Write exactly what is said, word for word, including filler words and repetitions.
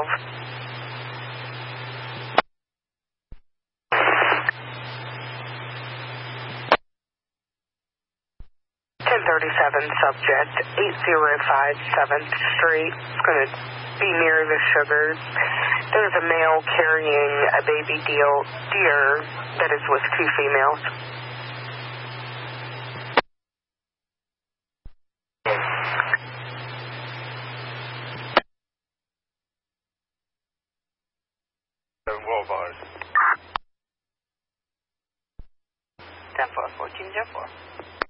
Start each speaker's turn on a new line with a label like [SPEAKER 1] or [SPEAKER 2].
[SPEAKER 1] twelve. ten thirty-seven subject, eight oh five seventh Street. It's going to be near the Sugars. There's a male carrying a baby deal, deer that is with two females. ten four, fourteen oh four.